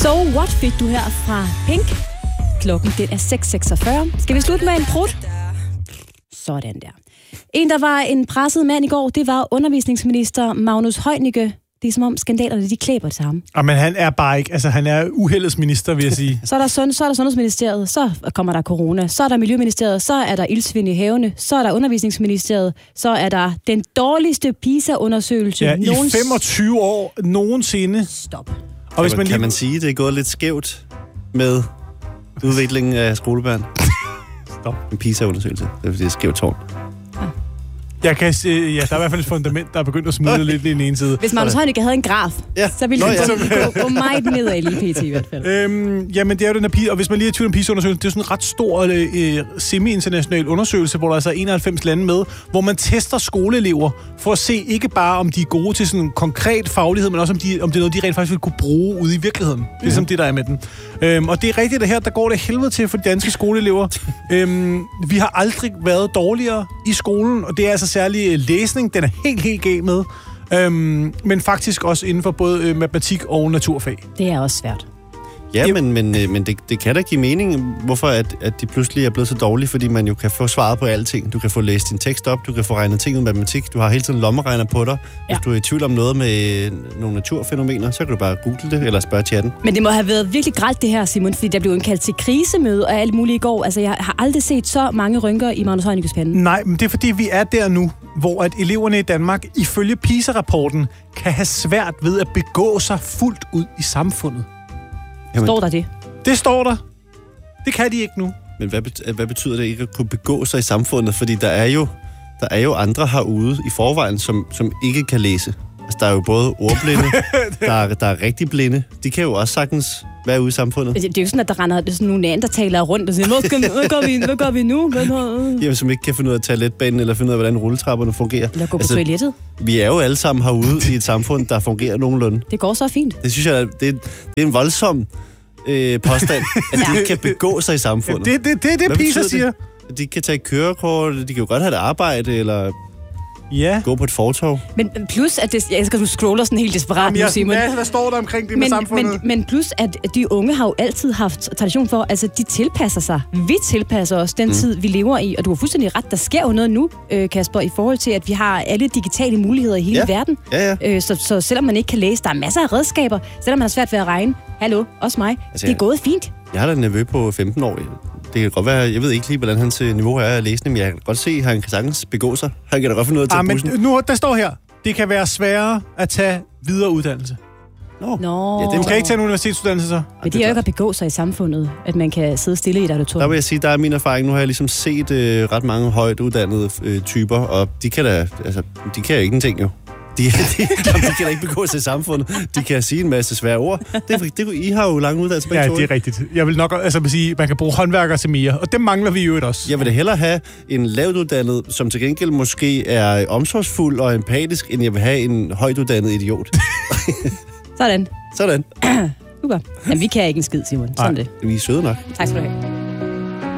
So What fik du her fra Pink. Klokken den er 6:46. Skal vi slutte med en prut? Sådan der. En, der var en presset mand i går, det var undervisningsminister Magnus Heunicke. Det er som om skandalerne, de klæber det samme. Men han er bare ikke, altså han er uheldets minister, vil jeg sige. Så er der Sundhedsministeriet, så kommer der corona, så er der Miljøministeriet, så er der ildsvind i havene, så er der Undervisningsministeriet, så er der den dårligste PISA-undersøgelse i 25 år nogensinde. Stop. Og hvis man kan man sige, det er gået lidt skævt med udviklingen af skolebørn? Stop. En PISA-undersøgelse. Det er skævt tårn. Jeg kan der er i hvert fald et fundament, der er begyndt at smule lidt i den ene side. Hvis Magnus Heunicke havde en graf, så ville det gå meget nedad lige pt. i hvert fald. Jamen, det er jo den her PISA, og hvis man lige er i tvivl om PISA-undersøgelsen, det er sådan en ret stor semi-international undersøgelse, hvor der altså er 91 lande med, hvor man tester skoleelever for at se ikke bare, om de er gode til sådan en konkret faglighed, men også om det er noget, de rent faktisk vil kunne bruge ude i virkeligheden. Det er ligesom det, der er med den. Og det er rigtigt, at her, der går det helvede til for de danske skoleelever. Vi har aldrig været dårligere i skolen, og det er altså særlig læsning, den er helt gal med. Men faktisk også inden for både matematik og naturfag. Det er også svært. Ja, men det kan da give mening, hvorfor at de pludselig er blevet så dårlige, fordi man jo kan få svaret på alting. Du kan få læst din tekst op, du kan få regnet ting ud i matematik, du har hele tiden lommeregner på dig. Hvis du er i tvivl om noget med nogle naturfænomener, så kan du bare google det, eller spørge chatten. Men det må have været virkelig grelt det her, Simon, fordi der blev indkaldt til krisemøde og alt muligt i går. Altså, jeg har aldrig set så mange rynker i Magnus Heunickes pande. Nej, men det er fordi, vi er der nu, hvor at eleverne i Danmark, ifølge PISA-rapporten, kan have svært ved at begå sig fuldt ud i samfundet. Jamen, står der det? Det står der. Det kan de ikke nu. Men hvad betyder det ikke at kunne begå sig i samfundet? Fordi der er jo andre herude i forvejen, som ikke kan læse. Altså, der er jo både ordblinde, der er rigtig blinde. De kan jo også sagtens være ude i samfundet. Det er jo sådan, at der render sådan nogle neandertalere rundt og siger, hvad gør vi nu? Jamen, som ikke kan finde ud af toiletbanen, eller finde ud af, hvordan rulletrapperne fungerer. Eller gå på toilettet. Vi er jo alle sammen herude i et samfund, der fungerer nogenlunde. Det går så fint. Det synes jeg, det er en voldsom påstand, at de ikke kan begå sig i samfundet. Ja, det PISA siger. De kan tage kørekort, de kan jo godt have et arbejde, eller gå på et fortov. Men plus, at jeg elsker, du scroller sådan helt desperat nu, Simon. Hvad står der omkring det med samfundet? Men plus, at de unge har jo altid haft tradition for, altså de tilpasser sig. Vi tilpasser os den tid, vi lever i. Og du har fuldstændig ret, der sker jo noget nu, Kasper, i forhold til, at vi har alle digitale muligheder i hele verden. Ja. Så selvom man ikke kan læse, der er masser af redskaber. Selvom man har svært ved at regne. Hallo, også mig. Altså, det er gået fint. Jeg har da en nevø på 15 år. Det kan godt være, jeg ved ikke lige, hvordan hans niveau er af læsning, men jeg kan godt se, at han kan sagtens begå sig. Han kan da godt finde noget til bussen. Men nu, der står her, det kan være sværere at tage videre uddannelse. Nå. Ja, du kan ikke tage en universitetsuddannelse så? Men det er jo ikke at begå sig i samfundet, at man kan sidde stille i et auditorium. Der vil jeg sige, der er min erfaring. Nu har jeg ligesom set ret mange højt uddannede typer, og de kan jo ingenting jo. De kan da ikke begå sig i samfundet. De kan sige en masse svære ord. I har jo lange uddannelser. Ja, det er rigtigt. Jeg vil nok sige, man kan bruge håndværkere til mere, og det mangler vi jo også. Jeg vil da hellere have en lavt uddannet, som til gengæld måske er omsorgsfuld og empatisk, end jeg vil have en højt uddannet idiot. Sådan. Super. Jamen, vi kan ikke en skid, Simon. Sådan det. Vi er søde nok. Tak skal du have.